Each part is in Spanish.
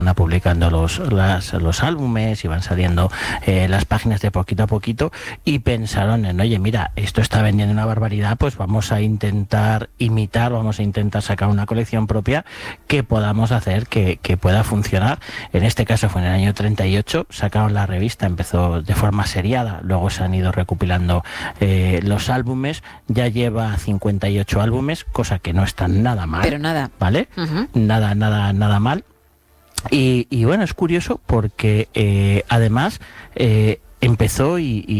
publicando los álbumes, iban saliendo las páginas de poquito a poquito, y pensaron en, oye, mira, esto está vendiendo una barbaridad, pues vamos a intentar imitar, vamos a intentar sacar una colección propia que podamos hacer que pueda funcionar. En este caso fue en el año 38, sacaron la revista, empezó de forma seriada, luego se han ido recopilando los álbumes, ya lleva 58 álbumes, cosa que no está nada mal. Pero nada. ¿Vale? Uh-huh. Nada mal. Y bueno, es curioso porque además empezó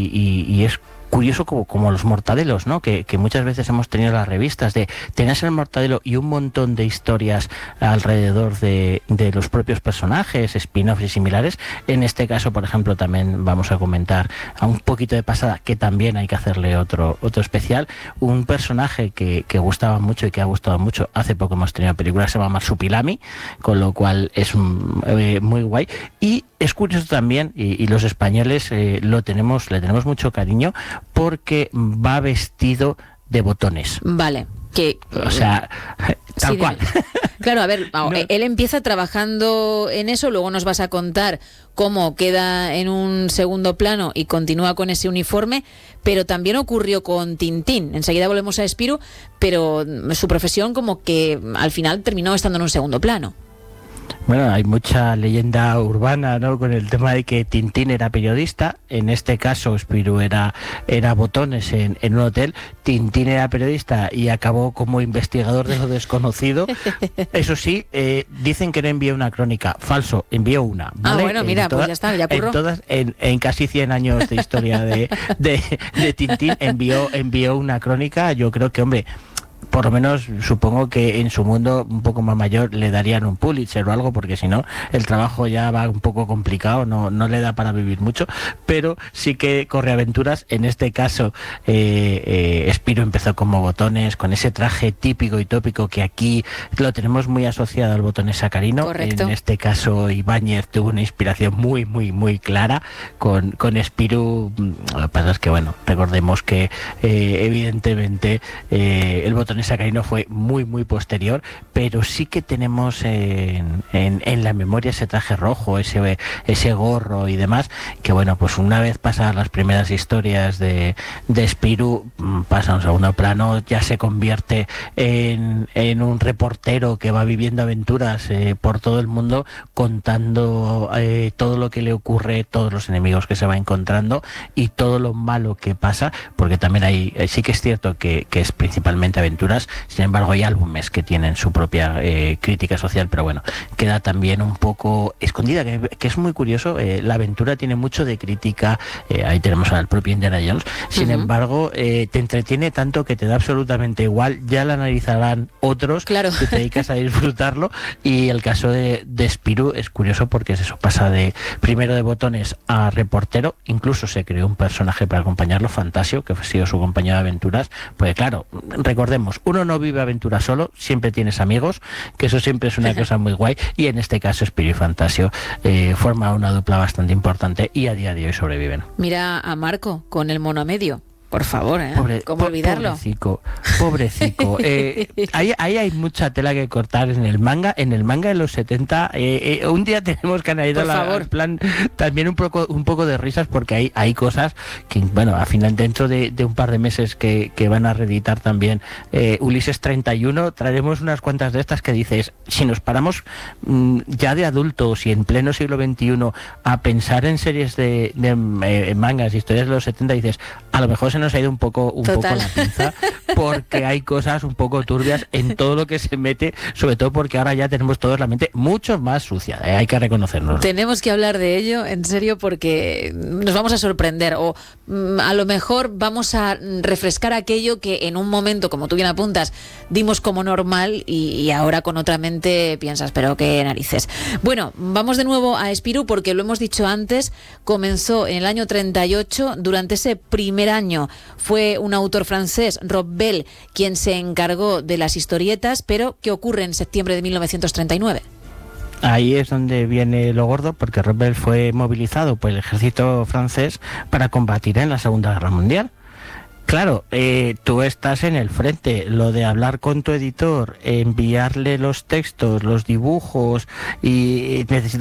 y es curioso como los mortadelos, ¿no? Que muchas veces hemos tenido las revistas de tenías el mortadelo y un montón de historias alrededor de los propios personajes, spin-offs y similares. En este caso, por ejemplo, también vamos a comentar a un poquito de pasada, que también hay que hacerle otro especial, un personaje que gustaba mucho y que ha gustado mucho. Hace poco hemos tenido película, se llama Marsupilami, con lo cual es muy guay. Y es curioso también, y los españoles le tenemos mucho cariño, porque va vestido de botones. Vale. O sea, tal cual. Claro, a ver, no. Él empieza trabajando en eso, luego nos vas a contar cómo queda en un segundo plano y continúa con ese uniforme, pero también ocurrió con Tintín. Enseguida volvemos a Spirou, pero su profesión como que al final terminó estando en un segundo plano. Bueno, hay mucha leyenda urbana, ¿no?, con el tema de que Tintín era periodista. En este caso, Spirou era botones en un hotel. Tintín era periodista y acabó como investigador de lo desconocido. Eso sí, dicen que no envió una crónica. Falso, envió una, ¿vale? Ah, bueno, mira, pues ya está, ya curró. En casi 100 años de historia de Tintín envió una crónica. Yo creo que, hombre, por lo menos supongo que en su mundo un poco más mayor le darían un Pulitzer o algo, porque si no el trabajo ya va un poco complicado, no le da para vivir mucho, pero sí que corre aventuras. En este caso Spirou empezó como botones, con ese traje típico y tópico que aquí lo tenemos muy asociado al botones sacarino. Correcto. En este caso Ibáñez tuvo una inspiración muy muy muy clara con Spirou. Lo que pasa es que, bueno, recordemos que evidentemente el botones sacarino fue muy muy posterior, pero sí que tenemos en la memoria ese traje rojo, ese gorro y demás, que bueno, pues una vez pasadas las primeras historias de Spirou, pasa a un segundo plano, ya se convierte en un reportero que va viviendo aventuras por todo el mundo, contando todo lo que le ocurre, todos los enemigos que se va encontrando y todo lo malo que pasa, porque también sí que es cierto que es principalmente aventuras. Sin embargo, hay álbumes que tienen su propia crítica social, pero bueno, queda también un poco escondida, que es muy curioso. La aventura tiene mucho de crítica, ahí tenemos al propio Indiana Jones. Sin embargo, te entretiene tanto que te da absolutamente igual, ya la analizarán otros, claro, que te dedicas a disfrutarlo. Y el caso de Spirou es curioso porque es eso, pasa primero de botones a reportero. Incluso se creó un personaje para acompañarlo, Fantasio, que ha sido su compañero de aventuras, pues claro, recordemos, uno no vive aventura solo, siempre tienes amigos, que eso siempre es una cosa muy guay, y en este caso Spirou y Fantasio forman una dupla bastante importante y a día de hoy sobreviven. Mira a Marco con el mono a medio. Por favor, ¿cómo olvidarlo? Pobrecico. Ahí hay mucha tela que cortar en el manga. En el manga de los 70, un día tenemos que analizar plan también un poco de risas, porque hay cosas que, bueno, al final dentro de un par de meses que van a reeditar también Ulises 31, traeremos unas cuantas de estas que dices, si nos paramos ya de adultos y en pleno siglo XXI a pensar en series de mangas, historias de los 70, dices, a lo mejor se nos ha ido un poco la pinza, porque hay cosas un poco turbias en todo lo que se mete, sobre todo porque ahora ya tenemos todos la mente mucho más sucia, hay que reconocernos. Tenemos que hablar de ello, en serio, porque nos vamos a sorprender, o a lo mejor vamos a refrescar aquello que en un momento, como tú bien apuntas, dimos como normal y ahora con otra mente piensas, pero qué narices. Bueno, vamos de nuevo a Spirou, porque lo hemos dicho antes, comenzó en el año 38, durante ese primer año fue un autor francés, Rob Bell, quien se encargó de las historietas, pero ¿qué ocurre en septiembre de 1939? Ahí es donde viene lo gordo, porque Rob Bell fue movilizado por el ejército francés para combatir en la Segunda Guerra Mundial. Claro, tú estás en el frente. Lo de hablar con tu editor, enviarle los textos, los dibujos y necesitas